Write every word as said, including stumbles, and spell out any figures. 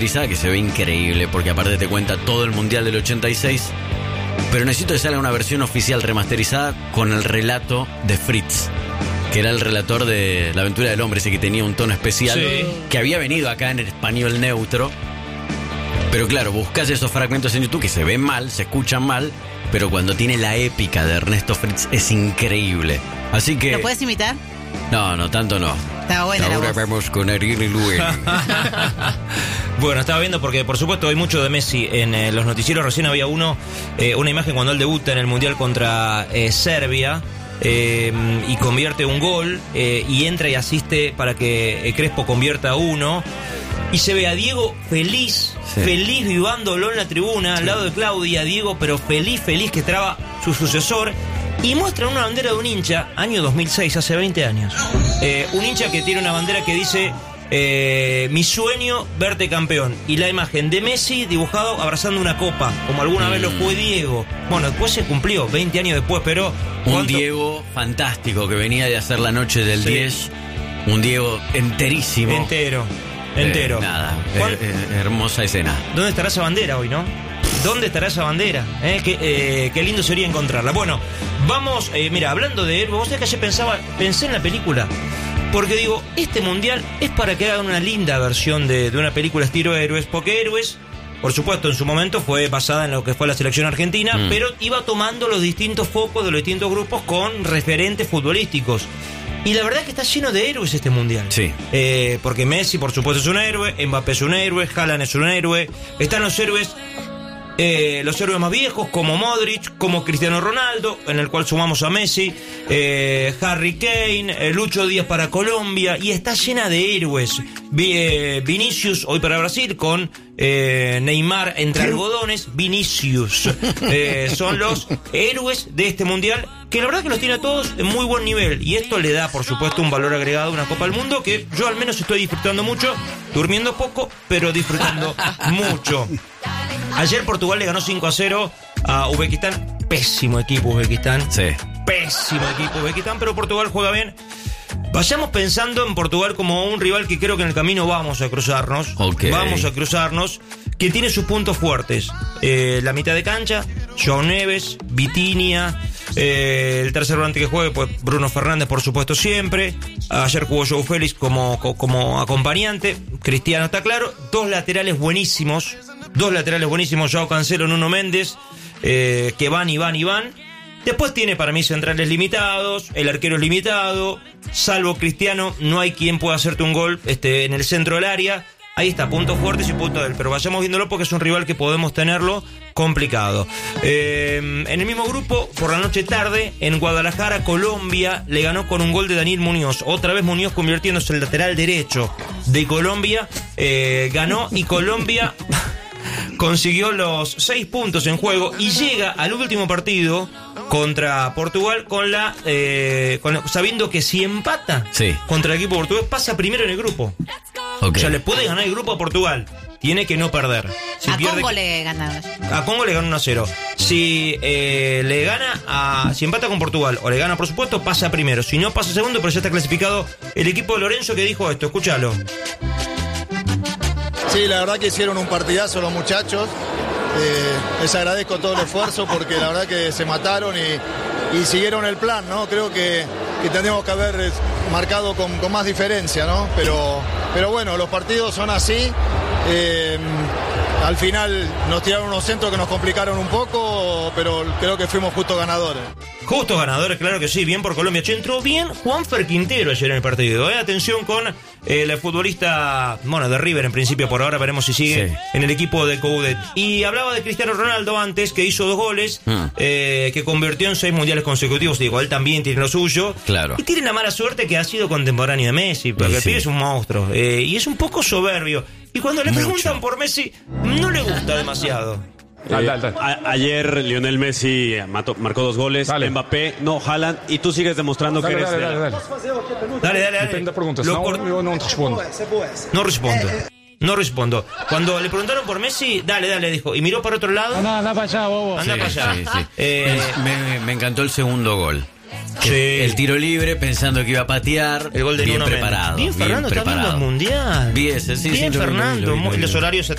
que se ve increíble, porque aparte te cuenta todo el Mundial del ochenta y seis, pero necesito que salga una versión oficial remasterizada con el relato de Fritz, que era el relator de La aventura del hombre, ese que tenía un tono especial, sí, que había venido acá en el español neutro. Pero claro, buscas esos fragmentos en YouTube que se ven mal, se escuchan mal, pero cuando tiene la épica de Ernesto Fritz es increíble. Así que... ¿Lo puedes imitar? No, no, tanto no. Está buena la voz. Ahora vamos con Ariel y Luis. Bueno, estaba viendo porque por supuesto hay mucho de Messi en eh, los noticieros. Recién había uno, eh, una imagen cuando él debuta en el Mundial contra eh, Serbia. Eh, y convierte un gol eh, y entra y asiste para que eh, Crespo convierta uno. Y se ve a Diego feliz, sí, feliz vivándolo en la tribuna, sí, al lado de Claudia. Diego, pero feliz, feliz que traba su sucesor. Y muestra una bandera de un hincha, año dos mil seis, hace veinte años. Eh, un hincha que tiene una bandera que dice... Eh, mi sueño, verte campeón. Y la imagen de Messi dibujado abrazando una copa, como alguna mm. vez lo fue Diego. Bueno, después se cumplió, veinte años después, pero... Un ¿cuánto? Diego fantástico que venía de hacer la noche del sí. diez. Un Diego enterísimo. Entero, entero. Eh, nada, eh, eh, hermosa escena. ¿Dónde estará esa bandera hoy, no? ¿Dónde estará esa bandera? ¿Eh? Qué, eh, qué lindo sería encontrarla. Bueno, vamos, eh, mira, hablando de héroes, vos sabés que ayer pensaba, pensé en la película. Porque digo, este mundial es para que hagan una linda versión de, de una película estilo Héroes. Porque Héroes, por supuesto, en su momento fue basada en lo que fue la selección argentina, mm. pero iba tomando los distintos focos de los distintos grupos con referentes futbolísticos. Y la verdad es que está lleno de héroes este mundial. Sí. Eh, porque Messi, por supuesto, es un héroe, Mbappé es un héroe, Haaland es un héroe. Están los héroes... Eh, los héroes más viejos como Modric, como Cristiano Ronaldo, en el cual sumamos a Messi, eh, Harry Kane, eh, Lucho Díaz para Colombia, y está llena de héroes. Vi, eh, Vinicius hoy para Brasil con eh, Neymar entre algodones. Vinicius eh, son los héroes de este mundial, que la verdad que los tiene a todos en muy buen nivel, y esto le da por supuesto un valor agregado a una Copa del Mundo que yo al menos estoy disfrutando mucho, durmiendo poco pero disfrutando mucho. Ayer Portugal le ganó cinco a cero a Uzbekistán. Pésimo equipo Uzbekistán. Sí. Pésimo equipo Uzbekistán, pero Portugal juega bien. Vayamos pensando en Portugal como un rival que creo que en el camino vamos a cruzarnos. Okay. Vamos a cruzarnos. Que tiene sus puntos fuertes. Eh, la mitad de cancha, João Neves, Vitinha. Eh, el tercer volante que juegue, pues Bruno Fernández, por supuesto, siempre. Ayer jugó João Félix como, como acompañante. Cristiano está claro. Dos laterales buenísimos. Dos laterales buenísimos, Joao Cancelo, Nuno Méndez, eh, que van y van y van. Después tiene para mí centrales limitados, el arquero es limitado, salvo Cristiano, no hay quien pueda hacerte un gol este, en el centro del área. Ahí está, puntos fuertes y puntos débiles, pero vayamos viéndolo porque es un rival que podemos tenerlo complicado. Eh, en el mismo grupo, por la noche tarde, en Guadalajara, Colombia le ganó con un gol de Daniel Muñoz. Otra vez Muñoz convirtiéndose en el lateral derecho de Colombia. Eh, ganó y Colombia... consiguió los seis puntos en juego y llega al último partido contra Portugal con la eh, con, sabiendo que si empata sí. contra el equipo portugués pasa primero en el grupo. Okay. O sea, le puede ganar el grupo a Portugal. Tiene que no perder. Si a pierde, Congo le ganaron. A Congo le ganó uno a cero. Si eh, le gana a, si empata con Portugal o le gana, por supuesto, pasa primero. Si no, pasa segundo, pero ya está clasificado el equipo de Lorenzo, que dijo esto. Escúchalo. Sí, la verdad que hicieron un partidazo los muchachos. Eh, les agradezco todo el esfuerzo porque la verdad que se mataron y, y siguieron el plan, ¿no? Creo que, que tendríamos que haber marcado con, con más diferencia, ¿no? Pero, pero bueno, los partidos son así. Eh, al final nos tiraron unos centros que nos complicaron un poco, pero creo que fuimos justos ganadores. Justos ganadores, claro que sí, bien por Colombia. Che, entró bien Juanfer Quintero ayer en el partido. ¿eh? Atención con eh, el futbolista, bueno, de River en principio, por ahora veremos si sigue sí. en el equipo de Coudet. Y hablaba de Cristiano Ronaldo antes, que hizo dos goles, mm. eh, que convirtió en seis mundiales consecutivos. Digo, él también tiene lo suyo. Claro. Y tiene la mala suerte que ha sido contemporáneo de Messi, porque sí, el pibe es un monstruo. Eh, y es un poco soberbio. Y cuando le Mucho. preguntan por Messi, no le gusta demasiado. Dale, dale, dale. A- ayer Lionel Messi mató, marcó dos goles, dale. Mbappé, no, Haaland, y tú sigues demostrando dale, que eres... Dale, dale, dale. Dale, dale, dale. Depende de preguntas. Lo No, cor- yo no respondo. No respondo. No respondo. Cuando le preguntaron por Messi, dale, dale, dijo. Y miró para otro lado. Anda, anda para allá, bobo. Anda sí, para allá. Sí, sí. Eh, me, me encantó el segundo gol. Sí. El tiro libre pensando que iba a patear. El gol de bien Nuno Mendes. preparado. Bien, Fernando, está viendo el mundial. Bien, sí, sí, Bien, sí, lo vi, lo vi, Fernando. lo vi, lo vi. Los horarios